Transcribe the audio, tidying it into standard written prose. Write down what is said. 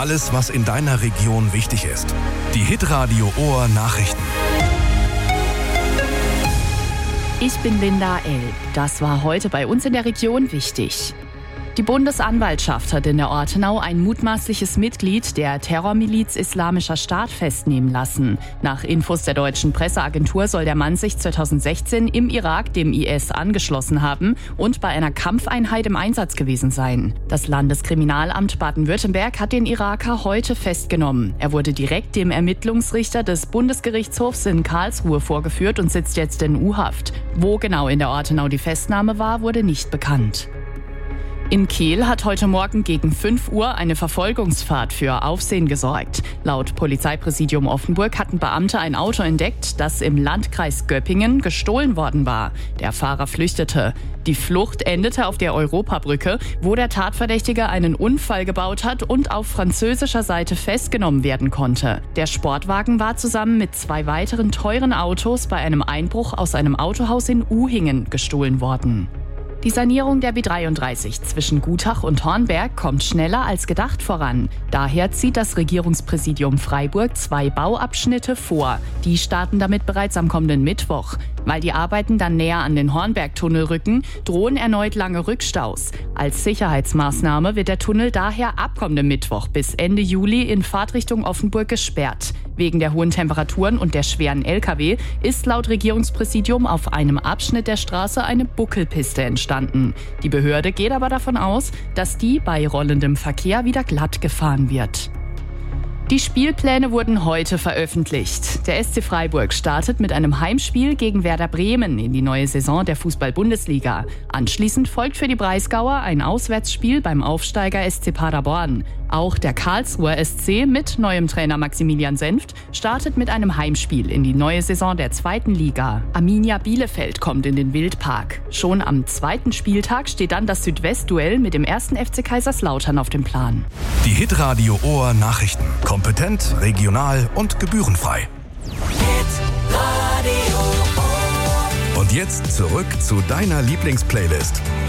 Alles, was in deiner Region wichtig ist. Die Hitradio Ohr Nachrichten. Ich bin Linda L. Das war heute bei uns in der Region wichtig. Die Bundesanwaltschaft hat in der Ortenau ein mutmaßliches Mitglied der Terrormiliz Islamischer Staat festnehmen lassen. Nach Infos der deutschen Presseagentur soll der Mann sich 2016 im Irak dem IS angeschlossen haben und bei einer Kampfeinheit im Einsatz gewesen sein. Das Landeskriminalamt Baden-Württemberg hat den Iraker heute festgenommen. Er wurde direkt dem Ermittlungsrichter des Bundesgerichtshofs in Karlsruhe vorgeführt und sitzt jetzt in U-Haft. Wo genau in der Ortenau die Festnahme war, wurde nicht bekannt. In Kehl hat heute Morgen gegen 5 Uhr eine Verfolgungsfahrt für Aufsehen gesorgt. Laut Polizeipräsidium Offenburg hatten Beamte ein Auto entdeckt, das im Landkreis Göppingen gestohlen worden war. Der Fahrer flüchtete. Die Flucht endete auf der Europabrücke, wo der Tatverdächtige einen Unfall gebaut hat und auf französischer Seite festgenommen werden konnte. Der Sportwagen war zusammen mit 2 weiteren teuren Autos bei einem Einbruch aus einem Autohaus in Uhingen gestohlen worden. Die Sanierung der B33 zwischen Gutach und Hornberg kommt schneller als gedacht voran. Daher zieht das Regierungspräsidium Freiburg 2 Bauabschnitte vor. Die starten damit bereits am kommenden Mittwoch. Weil die Arbeiten dann näher an den Hornbergtunnel rücken, drohen erneut lange Rückstaus. Als Sicherheitsmaßnahme wird der Tunnel daher ab kommendem Mittwoch bis Ende Juli in Fahrtrichtung Offenburg gesperrt. Wegen der hohen Temperaturen und der schweren Lkw ist laut Regierungspräsidium auf einem Abschnitt der Straße eine Buckelpiste entstanden. Die Behörde geht aber davon aus, dass die bei rollendem Verkehr wieder glatt gefahren wird. Die Spielpläne wurden heute veröffentlicht. Der SC Freiburg startet mit einem Heimspiel gegen Werder Bremen in die neue Saison der Fußball-Bundesliga. Anschließend folgt für die Breisgauer ein Auswärtsspiel beim Aufsteiger SC Paderborn. Auch der Karlsruher SC mit neuem Trainer Maximilian Senft startet mit einem Heimspiel in die neue Saison der 2. Liga. Arminia Bielefeld kommt in den Wildpark. Schon am 2. Spieltag steht dann das Südwest-Duell mit dem 1. FC Kaiserslautern auf dem Plan. Die Hitradio Ohr Nachrichten. Kompetent, regional und gebührenfrei. Und jetzt zurück zu deiner Lieblingsplaylist.